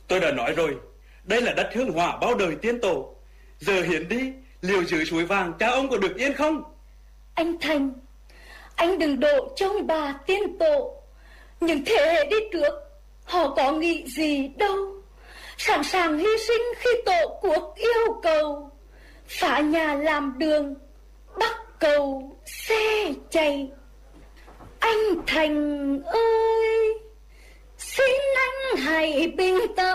Tôi đã nói rồi, đây là đất hương hỏa bao đời tiên tổ. Giờ hiến đi, liệu giữ suối vàng cha ông có được yên không? Anh Thành, anh đừng đổ trong bà tiên tổ. Những thế hệ đi trước, họ có nghĩ gì đâu. Sẵn sàng hy sinh khi tổ quốc yêu cầu. Phá nhà làm đường, bắt cầu xe chạy. Anh Thành ơi, xin anh hãy bình tâm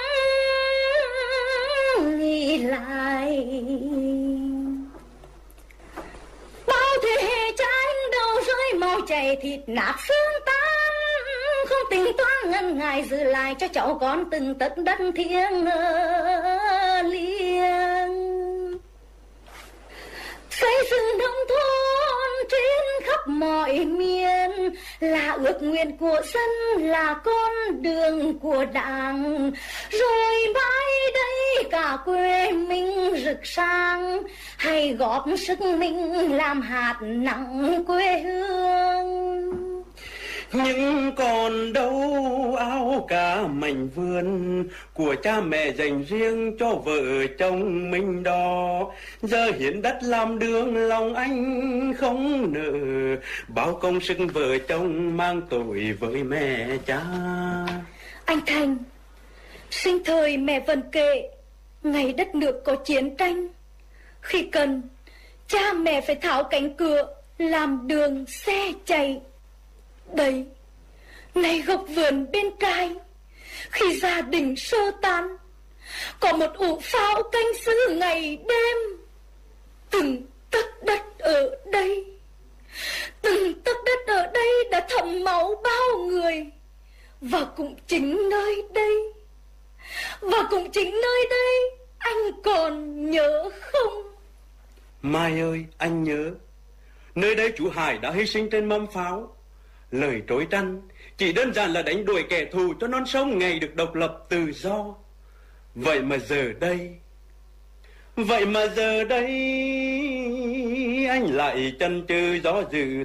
nghĩ lại. Bao thế hệ cha anh đâu rơi máu chảy thịt nát xương tan. Không tính toán ngần ngại giữ lại cho cháu con từng tấc đất thiêng liêng. Xây dựng nông thôn trên khắp mọi miền là ước nguyện của dân, là con đường của Đảng. Rồi mãi đây cả quê mình rực sáng, hãy góp sức mình làm hạt nặng quê hương. Nhưng còn đâu áo cả mảnh vườn của cha mẹ dành riêng cho vợ chồng mình đó. Giờ hiến đất làm đường lòng anh không nỡ, bao công sức vợ chồng mang tội với mẹ cha. Anh Thành, sinh thời mẹ vẫn kể ngày đất nước có chiến tranh, khi cần cha mẹ phải tháo cánh cửa làm đường xe chạy. Đây, này góc vườn bên cai, khi gia đình sơ tán, có một ụ pháo canh giữ ngày đêm. Từng tấc đất ở đây, từng tấc đất ở đây đã thấm máu bao người. Và cũng chính nơi đây, anh còn nhớ không? Mai ơi, anh nhớ. Nơi đây chú Hải đã hy sinh trên mâm pháo. Lời trối trăn chỉ đơn giản là đánh đuổi kẻ thù cho non sông ngày được độc lập tự do. Vậy mà giờ đây anh lại chần chừ do dự